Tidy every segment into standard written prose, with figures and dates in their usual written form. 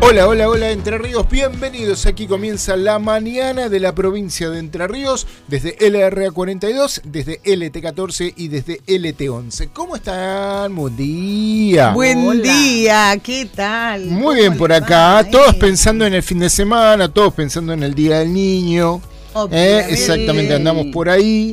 Hola, hola, hola Entre Ríos, bienvenidos. Aquí comienza la mañana de la provincia de Entre Ríos, desde LRA 42, desde LT14 y desde LT11. ¿Cómo están? Buen día. Buen día, ¿qué tal? Muy bien por acá, todos pensando en el fin de semana, todos pensando en el Día del Niño. Exactamente, andamos por ahí.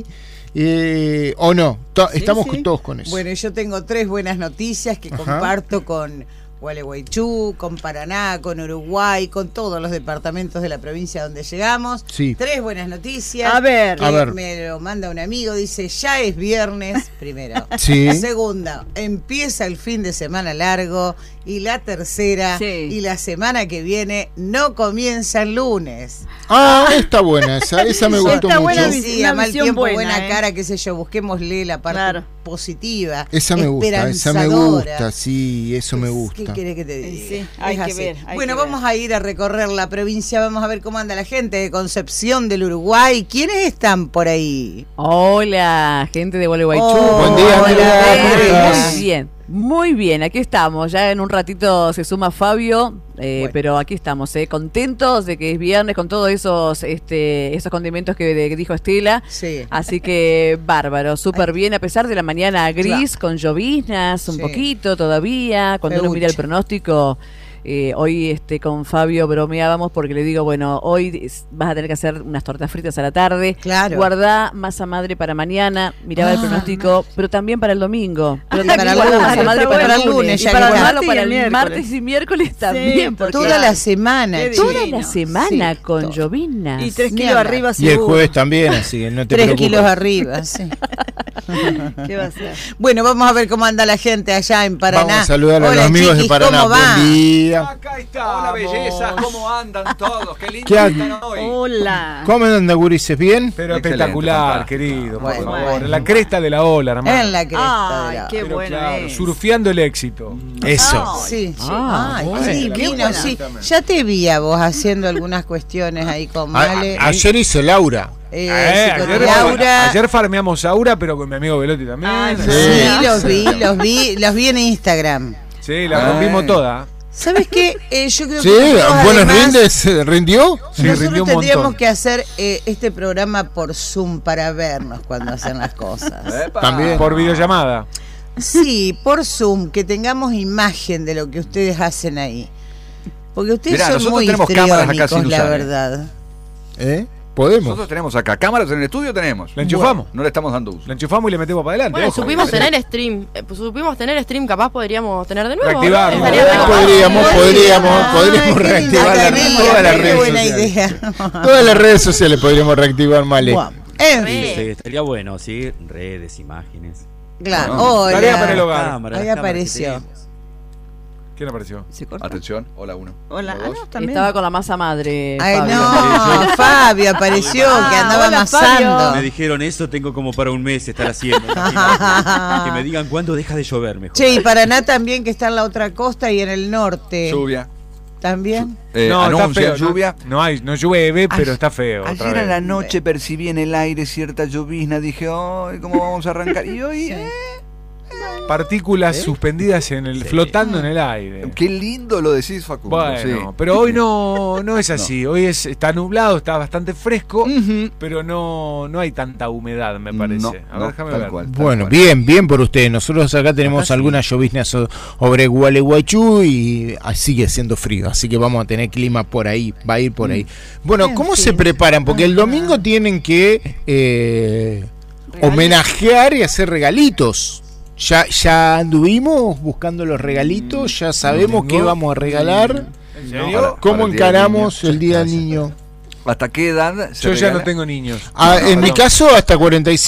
¿O no? Estamos sí. todos con eso. Bueno, yo tengo 3 buenas noticias que comparto con Gualeguaychú, con Paraná, con Uruguay, con todos los departamentos de la provincia donde llegamos. Sí. 3 buenas noticias. A ver. Me lo manda un amigo, dice, ya es viernes, primero. Sí. Segunda, empieza el fin de semana largo. Y la tercera, y la semana que viene no comienza el lunes. Está buena esa me gustó mucho. Buena, sí, a mal tiempo, buena cara, qué sé yo, busquémosle la parte positiva. Esa me gusta, sí, eso me gusta. ¿Qué querés que te diga? Sí, hay que ver. Bueno, vamos a ir a recorrer la provincia, vamos a ver cómo anda la gente de Concepción del Uruguay. ¿Quiénes están por ahí? Hola, gente de Gualeguaychú. Buen día, muy bien. Muy bien, aquí estamos, ya en un ratito se suma Fabio, bueno. Pero aquí estamos, contentos de que es viernes con todos esos condimentos que dijo Estela, así que bárbaro, súper bien, a pesar de la mañana gris, con lloviznas un poquito todavía, cuando uno mira el pronóstico. Hoy con Fabio bromeábamos porque le digo, bueno, hoy vas a tener que hacer unas tortas fritas a la tarde. Claro. Guardá masa madre para mañana, miraba el pronóstico, pero también para el domingo. Pero para el lunes. Masa madre para el lunes. Y para guardarlo para el martes y miércoles también. Porque toda la semana. Toda la semana con llovinas. Y 3 kilos arriba. Y el jueves también, así que no te 3 preocupes. kilos arriba, sí. ¿Qué va a ser? Bueno, vamos a ver cómo anda la gente allá en Paraná. Vamos a saludar a los amigos de Paraná. Buen día. Acá está. Hola, bellezas. ¿Cómo andan todos? Qué lindo están hoy. Hola. ¿Cómo andan, gurises? ¿Bien? Pero espectacular, querido. Por favor. En la cresta de la ola, hermano. En la cresta de la ola. Qué bueno es. Surfeando el éxito. Eso. Sí. Bueno. Vino, sí. Ya te vi a vos haciendo algunas cuestiones ahí con Male. Ayer hizo Laura. Ayer farmeamos Aura, pero con mi amigo Velotti también. Sí, los vi en Instagram. Sí, la rompimos toda. ¿Sabes qué? Yo creo que ¿rindió? Sí, nosotros tendríamos que hacer este programa por Zoom para vernos cuando hacen las cosas. También. Por videollamada. Sí, por Zoom, que tengamos imagen de lo que ustedes hacen ahí. Porque ustedes son muy histriónicos, la verdad. ¿Podemos? Nosotros tenemos acá cámaras en el estudio, tenemos. La enchufamos. No le estamos dando uso. La enchufamos y le metemos para adelante. Bueno, supimos tener stream, capaz podríamos tener de nuevo. Reactivar. Podríamos reactivar todas las redes sociales. Todas las redes sociales podríamos reactivar, Male. Estaría bueno, sí, redes, imágenes. Claro, tarea para el hogar. Ahí apareció. ¿Quién apareció? Atención, hola 1. Hola, también. Estaba con la masa madre. Ay, Fabio. No, Fabio apareció, que andaba amasando. Me dijeron eso, tengo como para un mes estar haciendo. Que me digan cuándo deja de llover mejor. Che, y Paraná también, que está en la otra costa y en el norte. Lluvia. ¿También? No, está feo. Lluvia. No llueve, pero está feo. Ayer a la noche percibí en el aire cierta llovizna. Dije, ay, ¿cómo vamos a arrancar? Y hoy... Partículas suspendidas flotando en el aire. Qué lindo lo decís, Facundo. Bueno, pero hoy no es así. Hoy está nublado, está bastante fresco, pero no hay tanta humedad, me parece. A ver, déjame ver. Bueno, bien por ustedes. Nosotros acá tenemos algunas lloviznas sobre Gualeguaychú y sigue siendo frío, así que vamos a tener clima por ahí, va a ir por ahí. Bueno, ¿cómo se preparan? Porque el domingo tienen que homenajear y hacer regalitos. Ya anduvimos buscando los regalitos, ya sabemos qué vamos a regalar. ¿En serio? ¿Cómo encaramos el Día del Niño? ¿Hasta qué edad? Yo ya no tengo niños. En mi caso, hasta 45.